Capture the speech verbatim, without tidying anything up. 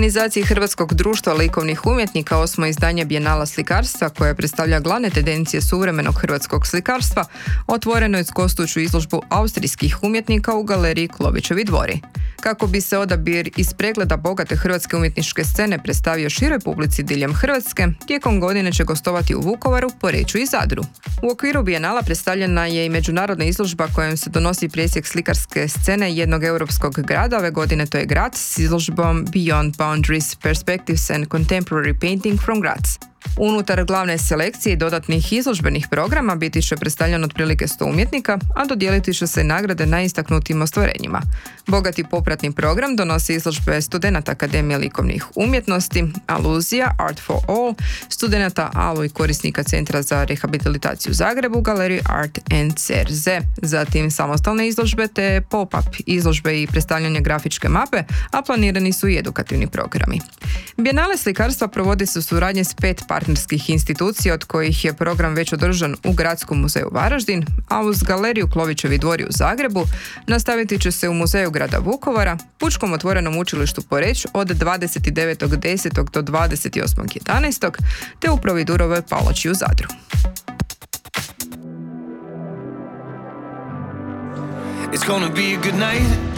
organizaciji Hrvatskog društva likovnih umjetnika osmo izdanje Bijenala slikarstva, koje predstavlja glavne tendencije suvremenog hrvatskog slikarstva, otvoreno je gostujuću izložbu austrijskih umjetnika u galeriji Klovićevi dvori. Kako bi se odabir iz pregleda bogate hrvatske umjetničke scene predstavio široj publici diljem Hrvatske, tijekom godine će gostovati u Vukovaru, Poreču i Zadru. U okviru Bijenala predstavljena je i međunarodna izložba kojom se donosi presjek slikarske scene jednog europskog grada, ove godine to je Graz, s izložbom Beyond Boundaries, Perspectives and Contemporary Painting from Graz. Unutar glavne selekcije i dodatnih izložbenih programa biti će predstavljeno otprilike sto umjetnika, a dodijeliti će se nagrade najistaknutijim ostvarenjima. Bogati popratni program donosi izložbe studenata Akademije likovnih umjetnosti, Aluzija, Art for All, studenata A L U i korisnika Centra za rehabilitaciju u Zagrebu, galeriju Art and C R Z, zatim samostalne izložbe te pop-up izložbe i predstavljanje grafičke mape, a planirani su i edukativni programi. Bijenale slikarstva provodi se u suradnji s pet partnerskih institucija, od kojih je program već održan u Gradskom muzeju Varaždin, a uz galeriju Klovićevi dvori u Zagrebu nastaviti će se u Muzeju grada Vukovara, Pučkom otvorenom učilištu Poreč od dvadeset devetog desetog do dvadeset osmog jedanaestog te u Providurovoj palači u Zadru. It's gonna be a good night.